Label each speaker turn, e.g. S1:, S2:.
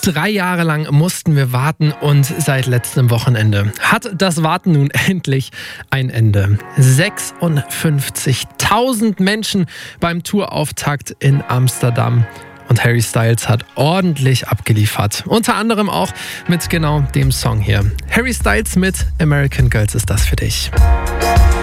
S1: 3 Jahre lang mussten wir warten und seit letztem Wochenende hat das Warten nun endlich ein Ende. 56.000 Menschen beim Tourauftakt in Amsterdam. Und Harry Styles hat ordentlich abgeliefert. Unter anderem auch mit genau dem Song hier. Harry Styles mit American Girls ist das für dich.